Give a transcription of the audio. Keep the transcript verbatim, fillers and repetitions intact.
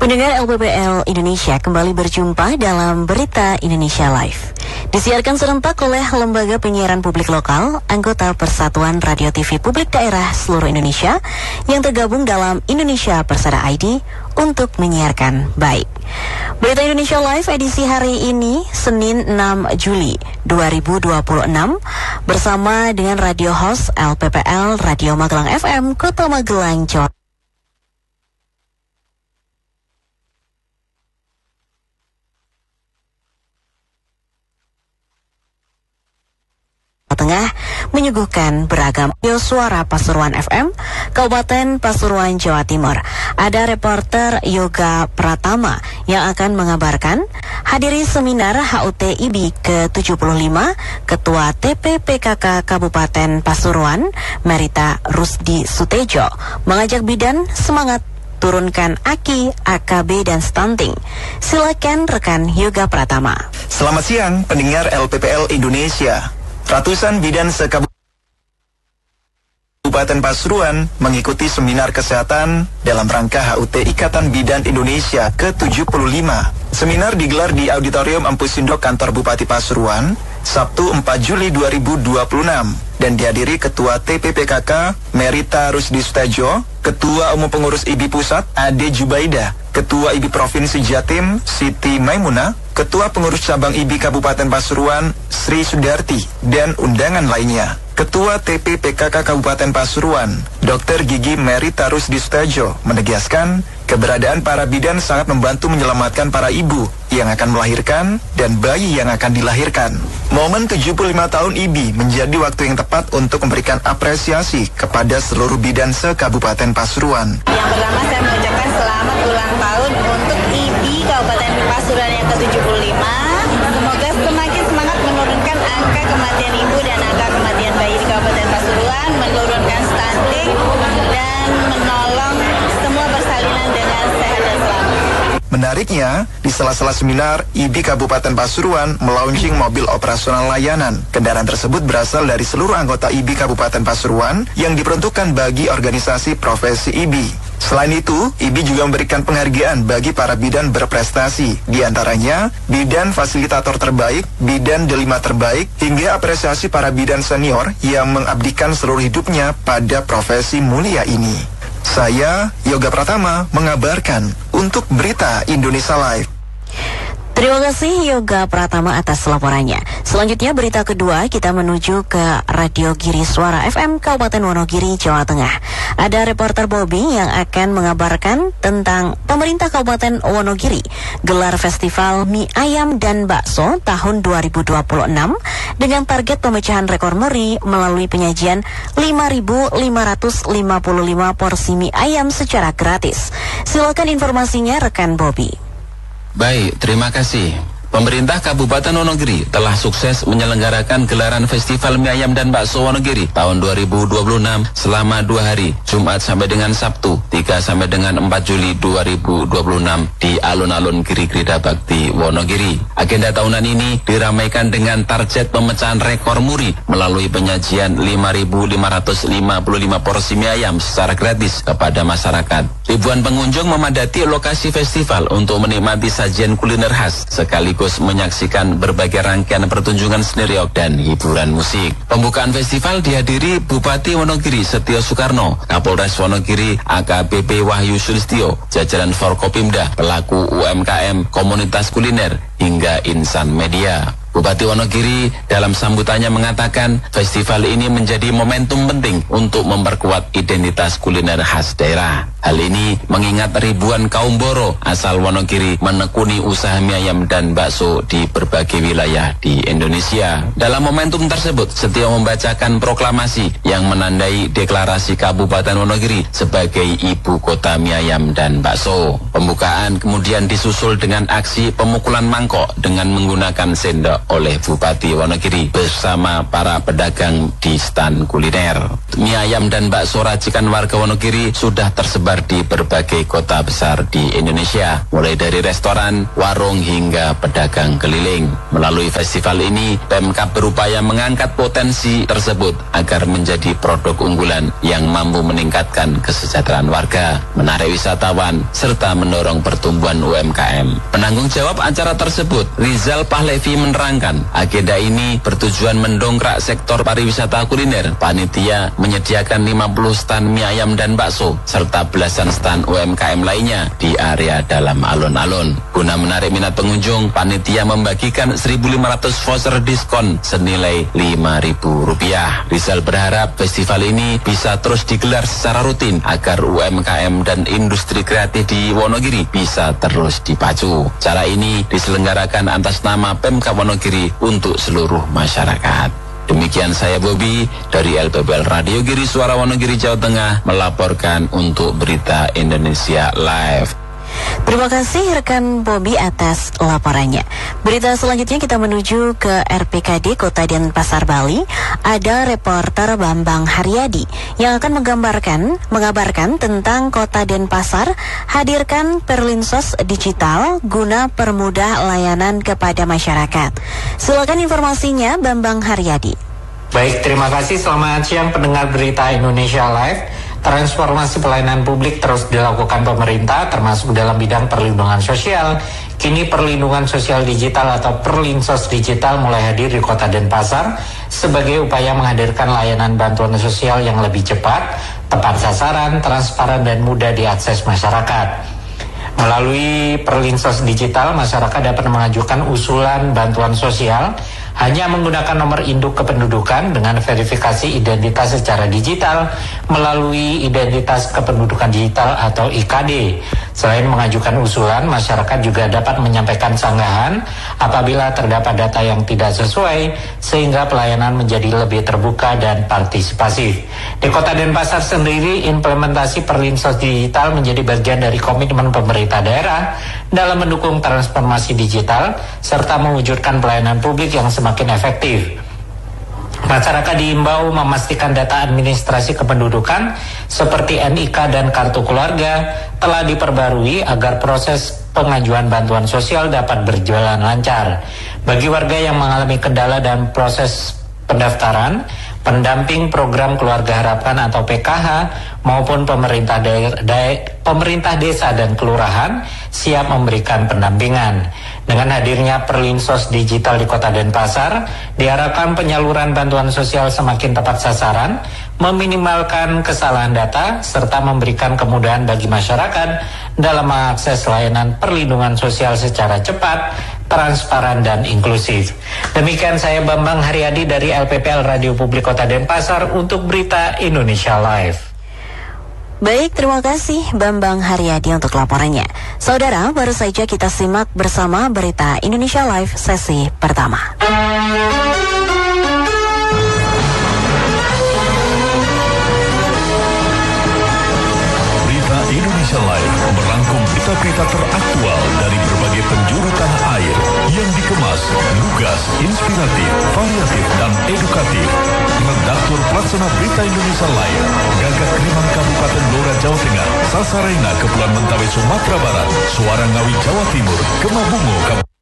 Pendengar L P P L Indonesia, kembali berjumpa dalam Berita Indonesia Live. Disiarkan serentak oleh Lembaga Penyiaran Publik Lokal, anggota Persatuan Radio T V Publik Daerah seluruh Indonesia yang tergabung dalam Indonesia Persada I D untuk menyiarkan baik. Berita Indonesia Live edisi hari ini, Senin enam Juli dua ribu dua puluh enam, bersama dengan radio host L P P L Radio Magelang F M Kota Magelang, Jawa Tengah menyuguhkan beragam audio suara Pasuruan F M, Kabupaten Pasuruan, Jawa Timur. Ada reporter Yoga Pratama yang akan mengabarkan hadiri seminar H U T I B ke tujuh puluh lima Ketua T P P K K Kabupaten Pasuruan, Merita Rusdi Sutejo, mengajak bidan semangat turunkan aki, A K B dan stunting. Silakan rekan Yoga Pratama. Selamat siang pendengar L P P L Indonesia. Ratusan bidan sekabupaten Pasuruan mengikuti seminar kesehatan dalam rangka H U T Ikatan Bidan Indonesia ke tujuh puluh lima. Seminar digelar di Auditorium Empusindok Kantor Bupati Pasuruan, Sabtu empat Juli dua ribu dua puluh enam, dan dihadiri Ketua T P P K K Merita Rusdi Sutejo, Ketua Umum Pengurus I B Pusat Ade Jubaida, Ketua I B Provinsi Jatim Siti Maimuna, Ketua Pengurus Cabang I B Kabupaten Pasuruan Sri Sudarti, dan undangan lainnya. Ketua T P P K K Kabupaten Pasuruan, Dokter Gigi Merita Rusdi Sutejo, menegaskan keberadaan para bidan sangat membantu menyelamatkan para ibu yang akan melahirkan dan bayi yang akan dilahirkan. Momen tujuh puluh lima tahun I B menjadi waktu yang tepat untuk memberikan apresiasi kepada seluruh bidan se-Kabupaten Pasuruan. Yang pertama saya mengucapkan selamat ulang tahun untuk I B Kabupaten Pasuruan yang ke tujuh puluh lima. Semoga semakin semangat menurunkan angka kematian ibu dan angka kematian bayi di Kabupaten Pasuruan, menurunkan stunting dan menolong semua persalinan dengan sehat dan selamat. Menariknya, di sela-sela seminar, I B Kabupaten Pasuruan melaunching mobil operasional layanan. Kendaraan tersebut berasal dari seluruh anggota I B Kabupaten Pasuruan yang diperuntukkan bagi organisasi profesi I B. Selain itu, I B juga memberikan penghargaan bagi para bidan berprestasi, di antaranya bidan fasilitator terbaik, bidan delima terbaik, hingga apresiasi para bidan senior yang mengabdikan seluruh hidupnya pada profesi mulia ini. Saya, Yoga Pratama, mengabarkan untuk Berita Indonesia Live. Terima kasih Yoga Pratama atas laporannya. Selanjutnya berita kedua, kita menuju ke Radio Giri Suara F M Kabupaten Wonogiri, Jawa Tengah. Ada reporter Bobby yang akan mengabarkan tentang pemerintah Kabupaten Wonogiri gelar festival mie ayam dan bakso tahun dua ribu dua puluh enam dengan target pemecahan rekor muri melalui penyajian lima ribu lima ratus lima puluh lima porsi mie ayam secara gratis. Silakan informasinya rekan Bobby. Baik, terima kasih. Pemerintah Kabupaten Wonogiri telah sukses menyelenggarakan gelaran Festival Mie Ayam dan Bakso Wonogiri tahun dua ribu dua puluh enam selama dua hari, Jumat sampai dengan Sabtu, tiga sampai dengan empat Juli dua ribu dua puluh enam di alun-alun Giri Krida Bakti Wonogiri. Agenda tahunan ini diramaikan dengan target pemecahan rekor muri melalui penyajian lima ribu lima ratus lima puluh lima porsi mie ayam secara gratis kepada masyarakat. Ribuan pengunjung memadati lokasi festival untuk menikmati sajian kuliner khas sekaligus menyaksikan berbagai rangkaian pertunjukan seni riok dan hiburan musik. Pembukaan festival dihadiri Bupati Wonogiri Setio Soekarno, Kapolres Wonogiri A K B P Wahyu Sulistyo, jajaran Forkopimda, pelaku U M K M, komunitas kuliner, hingga insan media. Bupati Wonogiri dalam sambutannya mengatakan festival ini menjadi momentum penting untuk memperkuat identitas kuliner khas daerah. Hal ini mengingat ribuan kaum Boro asal Wonogiri menekuni usaha mie ayam dan bakso di berbagai wilayah di Indonesia. Dalam momentum tersebut, Setio membacakan proklamasi yang menandai deklarasi Kabupaten Wonogiri sebagai ibu kota mie ayam dan bakso. Pembukaan kemudian disusul dengan aksi pemukulan mangkok dengan menggunakan sendok oleh Bupati Wonogiri bersama para pedagang di stan kuliner. Mie ayam dan bakso racikan warga Wonogiri sudah tersebar di berbagai kota besar di Indonesia, mulai dari restoran, warung hingga pedagang keliling. Melalui festival ini, Pemkab berupaya mengangkat potensi tersebut agar menjadi produk unggulan yang mampu meningkatkan kesejahteraan warga, menarik wisatawan, serta mendorong pertumbuhan U M K M. Penanggung jawab acara tersebut, Rizal Pahlevi, menerangkan agenda ini bertujuan mendongkrak sektor pariwisata kuliner. Panitia menyediakan lima puluh stan mie ayam dan bakso serta belasan stan U M K M lainnya di area dalam alun-alun. Guna menarik minat pengunjung, panitia membagikan seribu lima ratus voucher diskon senilai lima ribu rupiah. Rizal berharap festival ini bisa terus digelar secara rutin agar U M K M dan industri kreatif di Wonogiri bisa terus dipacu. Cara ini diselenggarakan atas nama Pemkab Wonogiri untuk seluruh masyarakat. Demikian saya Bobi dari L P P L Radio Giri Suara Wonogiri Jawa Tengah melaporkan untuk Berita Indonesia Live. Terima kasih rekan Bobi atas laporannya. Berita selanjutnya kita menuju ke R P K D Kota Denpasar, Bali. Ada reporter Bambang Haryadi yang akan menggambarkan, mengabarkan tentang Kota Denpasar hadirkan perlinsos digital guna permudah layanan kepada masyarakat. Silakan informasinya Bambang Haryadi. Baik, terima kasih. Selamat siang pendengar Berita Indonesia Live. Transformasi pelayanan publik terus dilakukan pemerintah, termasuk dalam bidang perlindungan sosial. Kini perlindungan sosial digital atau Perlinsos digital mulai hadir di Kota Denpasar sebagai upaya menghadirkan layanan bantuan sosial yang lebih cepat, tepat sasaran, transparan, dan mudah diakses masyarakat. Melalui Perlinsos digital, masyarakat dapat mengajukan usulan bantuan sosial hanya menggunakan nomor induk kependudukan dengan verifikasi identitas secara digital melalui identitas kependudukan digital atau I K D. Selain mengajukan usulan, masyarakat juga dapat menyampaikan sanggahan apabila terdapat data yang tidak sesuai, sehingga pelayanan menjadi lebih terbuka dan partisipasif. Di Kota Denpasar sendiri, implementasi Perlinsos digital menjadi bagian dari komitmen pemerintah daerah dalam mendukung transformasi digital serta mewujudkan pelayanan publik yang semakin efektif. Masyarakat diimbau memastikan data administrasi kependudukan seperti N I K dan kartu keluarga telah diperbarui agar proses pengajuan bantuan sosial dapat berjalan lancar. Bagi warga yang mengalami kendala dan proses pendaftaran, pendamping program Keluarga Harapan atau P K H maupun pemerintah daerah, daer, pemerintah desa dan kelurahan siap memberikan pendampingan. Dengan hadirnya Perlinsos digital di Kota Denpasar, diharapkan penyaluran bantuan sosial semakin tepat sasaran, meminimalkan kesalahan data, serta memberikan kemudahan bagi masyarakat dalam mengakses layanan perlindungan sosial secara cepat, transparan, dan inklusif. Demikian saya Bambang Haryadi dari L P P L Radio Publik Kota Denpasar untuk Berita Indonesia Live. Baik, terima kasih Bambang Haryadi untuk laporannya. Saudara, baru saja kita simak bersama Berita Indonesia Live sesi pertama. Berita Indonesia Live merangkum berita-berita teraktual dari berbagai penjuru tanah air yang dikemas lugas, inspiratif, variatif, dan edukatif. Redaktur Pelaksana Berita Indonesia Live, Gagak Keriman Kabupaten Blora Jawa Tengah, Sasarena Kepulauan Mentawai Sumatera Barat, Suara Ngawi Jawa Timur, Kemabungo Kabupaten